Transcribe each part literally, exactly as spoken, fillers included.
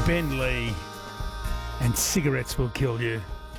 Ben Lee and Cigarettes Will Kill You.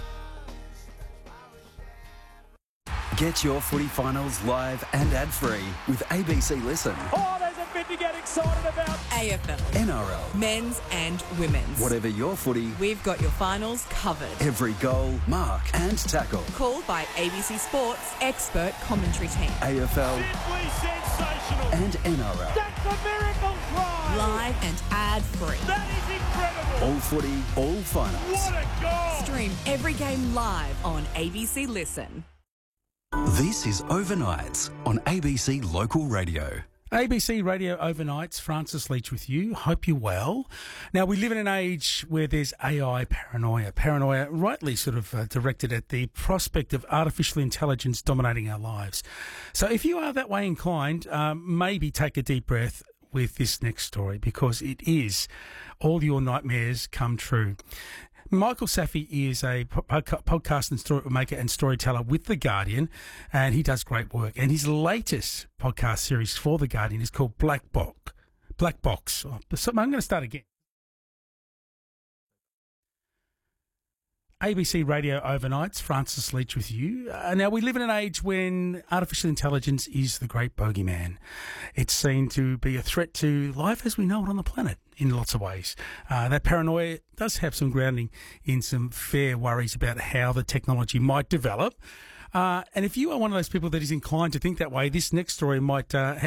Get your footy finals live and ad-free with A B C Listen. Oh, there's a bit to get excited about. A F L, N R L, men's and women's. whatever your footy, We've got your finals covered. every goal, mark and tackle. Called by A B C Sports expert commentary team. A F L Simply sensational. and N R L. That's a miracle try. Live and ad-free. That is incredible. All footy, all finals. What a goal. Stream every game live on A B C Listen. This is Overnights on A B C Local Radio. A B C Radio Overnights, Francis Leach with you. Hope you're well. Now, we live in an age where there's A I paranoia. Paranoia rightly sort of uh, directed at the prospect of artificial intelligence dominating our lives. So if you are that way inclined, um, maybe take a deep breath with this next story, because it is all your nightmares come true. Michael Saffy is a podcast and story maker and storyteller with The Guardian, and he does great work. And his latest podcast series for The Guardian is called Black Box. Black Box. Oh, I'm going to start again. A B C Radio Overnights, Francis Leach with you. Uh, now, we live in an age when artificial intelligence is the great bogeyman. It's seen to be a threat to life as we know it on the planet in lots of ways. Uh, that paranoia does have some grounding in some fair worries about how the technology might develop. Uh, and if you are one of those people that is inclined to think that way, this next story might uh,